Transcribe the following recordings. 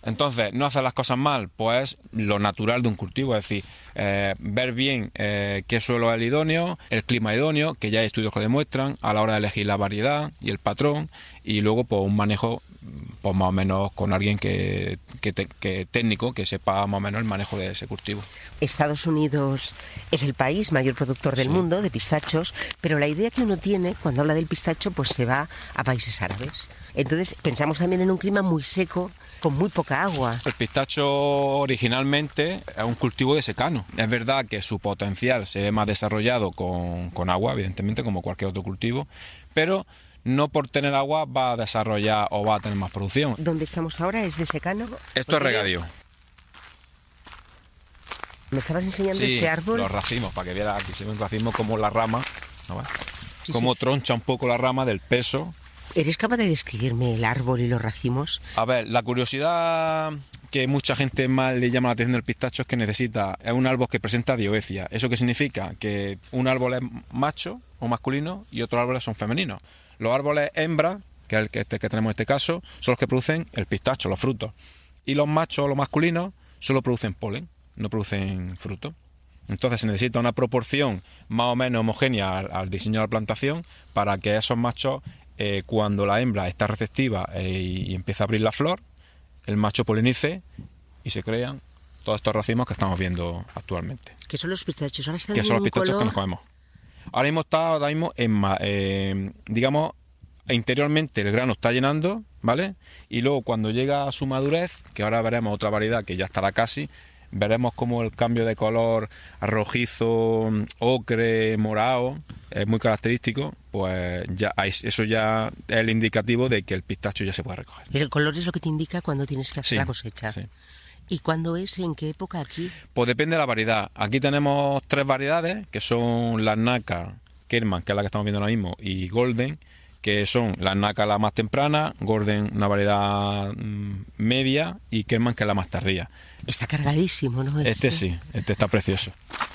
Entonces, no hacer las cosas mal, pues lo natural de un cultivo, es decir, ver bien qué suelo es el idóneo, el clima idóneo, que ya hay estudios que lo demuestran, a la hora de elegir la variedad y el patrón, y luego pues un manejo pues más o menos con alguien que técnico, que sepa más o menos el manejo de ese cultivo. Estados Unidos es el país mayor productor del mundo de pistachos, pero la idea que uno tiene cuando habla del pistacho pues se va a países árabes. Entonces pensamos también en un clima muy seco, con muy poca agua. El pistacho originalmente es un cultivo de secano. Es verdad que su potencial se ve más desarrollado con agua, evidentemente, como cualquier otro cultivo, pero no por tener agua va a desarrollar o va a tener más producción. ¿Dónde estamos ahora es de secano? Esto es regadío. ¿Me estabas enseñando Sí, este árbol? los racimos, para que vieras, aquí se ve un racimo como la rama, ¿no ves? Sí, Como sí. troncha un poco la rama del peso. ¿Eres capaz de describirme el árbol y los racimos? A ver, la curiosidad que mucha gente más le llama la atención del pistacho es que es un árbol que presenta dioecia. ¿Eso qué significa? Que un árbol es macho o masculino y otros árboles son femeninos. Los árboles hembra, que es el que tenemos en este caso, son los que producen el pistacho, los frutos. Y los machos o los masculinos solo producen polen, no producen fruto. Entonces se necesita una proporción más o menos homogénea al diseño de la plantación para que esos machos, cuando la hembra está receptiva y empieza a abrir la flor, el macho polinice y se crean todos estos racimos que estamos viendo actualmente. ¿Qué son los pistachos? Ahora están Que en son los un pistachos color... que nos comemos. Ahora mismo digamos, interiormente el grano está llenando, ¿vale? Y luego cuando llega a su madurez, que ahora veremos otra variedad que ya estará casi, veremos como el cambio de color rojizo, ocre, morado, es muy característico, pues eso ya es el indicativo de que el pistacho ya se puede recoger. El color es lo que te indica cuando tienes que hacer Sí, la cosecha. sí. ¿Y cuándo es? ¿En qué época aquí? Pues depende de la variedad. Aquí tenemos 3 variedades, que son la Naka, Kerman, que es la que estamos viendo ahora mismo, y Golden, que son la Naka la más temprana, Golden una variedad media y Kerman que es la más tardía. Está cargadísimo, ¿no? Este sí, este está precioso.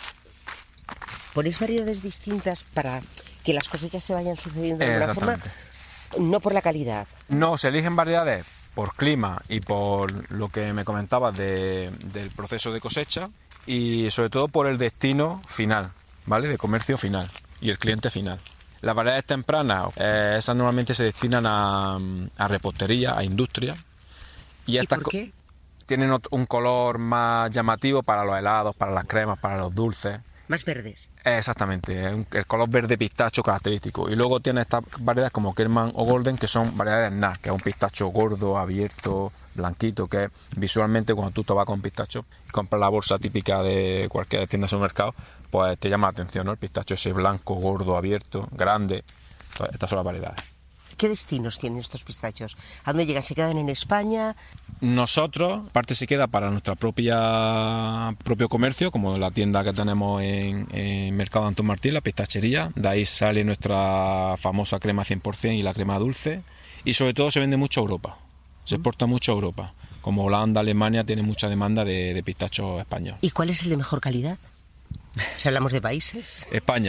¿Ponéis variedades distintas para que las cosechas se vayan sucediendo de alguna forma? Exactamente. No por la calidad. No, se eligen variedades por clima y por lo que me comentabas del proceso de cosecha y sobre todo por el destino final, ¿vale? De comercio final y el cliente final. Las variedades tempranas, esas normalmente se destinan a repostería, a industria. ¿Y por qué? Tienen un color más llamativo para los helados, para las cremas, para los dulces. Más verdes. Exactamente, el color verde pistacho característico. Y luego tiene estas variedades como Kerman o Golden, que son variedades NAS, que es un pistacho gordo, abierto, blanquito, que visualmente cuando tú te vas con pistacho y compras la bolsa típica de cualquier tienda de supermercado, pues te llama la atención, ¿no? El pistacho ese blanco, gordo, abierto, grande. Entonces, estas son las variedades. ¿Qué destinos tienen estos pistachos? ¿A dónde llegan? ¿Se quedan en España? Nosotros, parte se queda para nuestra propio comercio, como la tienda que tenemos en Mercado Antón Martín, la pistachería. De ahí sale nuestra famosa crema 100% y la crema dulce. Y sobre todo se vende mucho a Europa. Se exporta mucho a Europa. Como Holanda, Alemania, tiene mucha demanda de pistacho español. ¿Y cuál es el de mejor calidad? Si hablamos de países. España.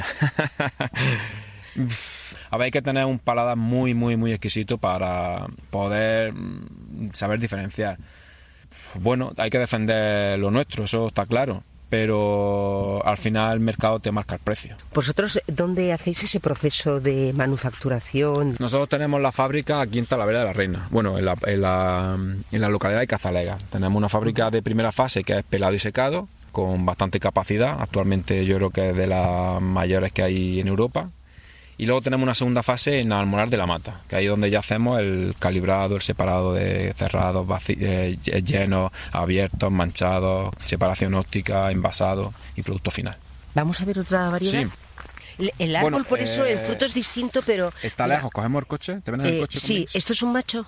A ver, hay que tener un paladar muy, muy, muy exquisito para poder saber diferenciar. Bueno, hay que defender lo nuestro, eso está claro, pero al final el mercado te marca el precio. ¿Vosotros dónde hacéis ese proceso de manufacturación? Nosotros tenemos la fábrica aquí en Talavera de la Reina, bueno, en la localidad de Cazalega. Tenemos una fábrica de primera fase que es pelado y secado, con bastante capacidad. Actualmente yo creo que es de las mayores que hay en Europa. Y luego tenemos una segunda fase en Almonar de la Mata, que ahí es donde ya hacemos el calibrado, el separado de cerrados, llenos, abiertos, manchados, separación óptica, envasado y producto final. ¿Vamos a ver otra variedad? Sí. El árbol, por eso, el fruto es distinto, pero... Está lejos, cogemos el coche, ¿te ven en el coche sí, conmigo? ¿esto es un macho?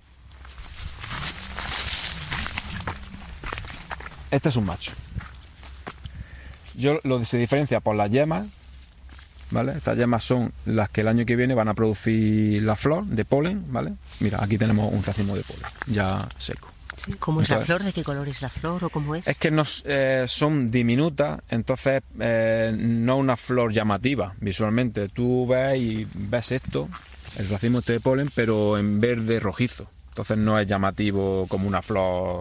Este es un macho. Se diferencia por las yemas, ¿vale? Estas yemas son las que el año que viene van a producir la flor de polen, ¿vale? Mira, aquí tenemos un racimo de polen ya seco. Sí. ¿Cómo es la flor? ¿De qué color es la flor o cómo es? Es que son diminutas, entonces no una flor llamativa visualmente. Tú ves esto, el racimo este de polen, pero en verde rojizo. Entonces no es llamativo como una flor